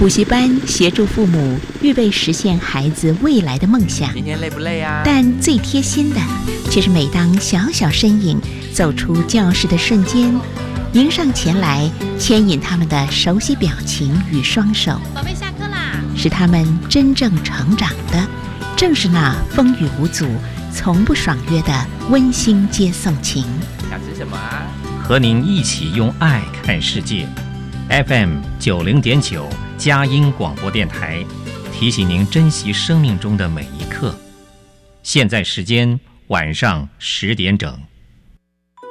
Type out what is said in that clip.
补习班协助父母预备实现孩子未来的梦想。 今天累不累啊？ 但最贴心的，却是每当小小身影走出教室的瞬间，迎上前来牵引他们的熟悉表情与双手。 宝贝，下课啦！ 使他们真正成长的，正是那风雨无阻、从不爽约的温馨接送情。 想吃什么啊？ 和您一起用爱看世界。FM 90.9佳音广播电台提醒您珍惜生命中的每一刻。现在时间晚上10点整。